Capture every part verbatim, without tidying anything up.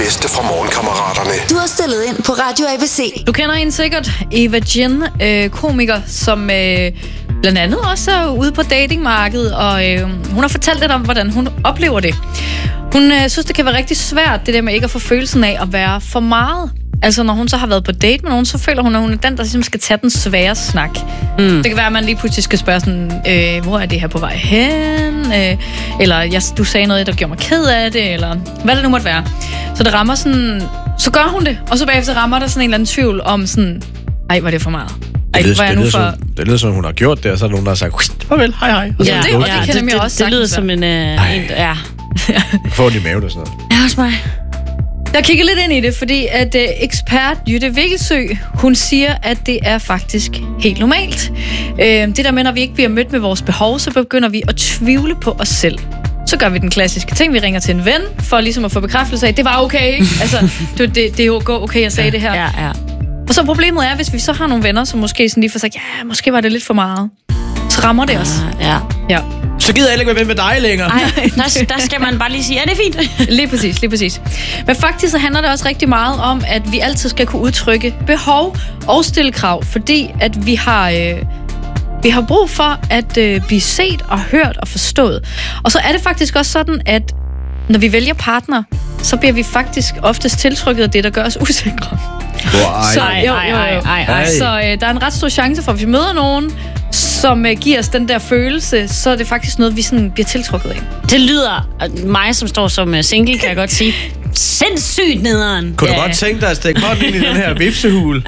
bedste fra Morgenkammeraterne. Du har stillet ind på Radio A B C. Du kender hende sikkert, Eva Jin, øh, komiker, som øh, blandt andet også er ude på datingmarkedet, og øh, hun har fortalt lidt om, hvordan hun oplever det. Hun øh, synes, det kan være rigtig svært, det der med ikke at få følelsen af at være for meget. Altså, når hun så har været på date med nogen, så føler hun, at hun er den, der ligesom skal tage den svære snak. Mm. Det kan være, at man lige pludselig skal spørge sådan, øh, hvor er det her på vej hen? Øh, eller, jeg, du sagde noget, der gjorde mig ked af det, eller hvad det nu måtte være. Så det rammer sådan, så gør hun det, og så bagefter rammer der sådan en eller anden tvivl om sådan, ej, var det for meget? Ej, det lyder, var jeg det, nu lyder for... som, det lyder som, hun har gjort det, og så er nogen, der har sagt, farvel, hej, hej. Og så ja, det, det, og det, det kan det, jeg også det lyder som en... Øh, en ja. få den i maven og sådan noget. Ja, hos mig. Jeg kigger lidt ind i det, fordi at uh, ekspert Jytte Vikkelsø, hun siger, at det er faktisk helt normalt. Uh, det der med, når vi ikke bliver mødt med vores behov, så begynder vi at tvivle på os selv. Så gør vi den klassiske ting, vi ringer til en ven, for ligesom at få bekræftelse af, at det var okay. Altså, det, det, det er jo okay, jeg sagde ja, det her. Ja, ja. Og så problemet er, hvis vi så har nogle venner, som måske sådan lige får sagt, ja, måske var det lidt for meget. Så rammer det os. Uh, ja. Ja. Så gider jeg ikke være ven med dig længere. Ej, der, der skal man bare lige sige, ja, det er fint. Lige præcis, lige præcis. Men faktisk så handler det også rigtig meget om, at vi altid skal kunne udtrykke behov og stille krav, fordi at vi har, øh, vi har brug for at øh, blive set og hørt og forstået. Og så er det faktisk også sådan, at når vi vælger partner, så bliver vi faktisk oftest tiltrykket af det, der gør os usikre. Wow, Så, ej, jo, ej, jo, jo. ej, ej. Så øh, der er en ret stor chance for, at vi møder nogen, som øh, giver os den der følelse, så er det faktisk noget, vi sådan bliver tiltrukket af. Det lyder, mig som står som single, kan jeg godt sige, sindssygt nederen. Kunne du Ja. godt tænke dig at stikke hånden ind i den her vipsehul?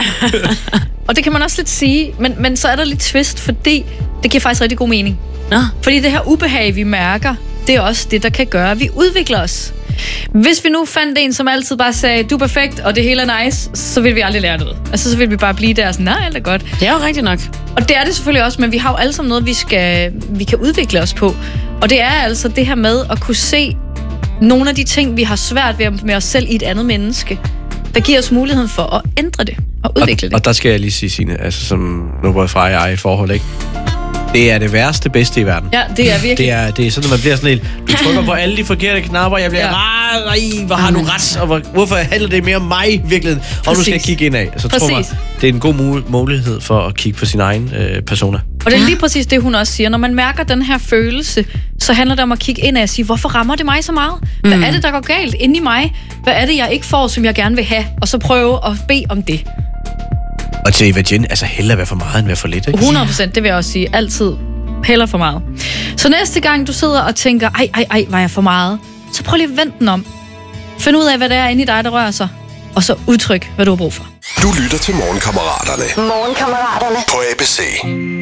Og det kan man også lidt sige, men, men så er der lidt twist, fordi det giver faktisk rigtig god mening. Nå. Fordi det her ubehag, vi mærker, det er også det, der kan gøre, at vi udvikler os. Hvis vi nu fandt en, som altid bare sagde, du er perfekt, og det hele er nice, så vil vi aldrig lære noget. Altså, så vil vi bare blive der og sådan, nej, alt er godt. Det er jo rigtigt nok. Og det er det selvfølgelig også, men vi har jo alle sammen noget, vi, skal, vi kan udvikle os på. Og det er altså det her med at kunne se nogle af de ting, vi har svært ved med os selv i et andet menneske, der giver os muligheden for at ændre det og udvikle og, det. Og der skal jeg lige sige, Signe, altså som nu både Freja og jeg i et forhold, ikke? Det er det værste bedste i verden. Ja, det er virkelig. Det er, det er sådan, at man bliver sådan helt... Du trykker på alle de forkerte knapper, jeg bliver... Ja. Ej, hvor har du ret, og hvor, hvorfor handler det mere om mig i virkeligheden? Og nu skal jeg kigge ind af. Så tror jeg, det er en god mu- mulighed for at kigge på sin egen øh, persona. Og det er lige præcis det, hun også siger. Når man mærker den her følelse, så handler det om at kigge ind af og sige, hvorfor rammer det mig så meget? Hvad mm. er det, der går galt inde i mig? Hvad er det, jeg ikke får, som jeg gerne vil have? Og så prøve at bede om det. Og til Eva Jin, altså hellere være for meget end være for lidt, ikke? hundrede procent, det vil jeg også sige. Altid heller for meget. Så næste gang, du sidder og tænker, ej, ej, ej, var jeg for meget? Så prøv lige at vente den om. Find ud af, hvad det er inde i dig, der rører sig. Og så udtryk, hvad du har brug for. Du lytter til Morgenkammeraterne. Morgenkammeraterne. På A B C.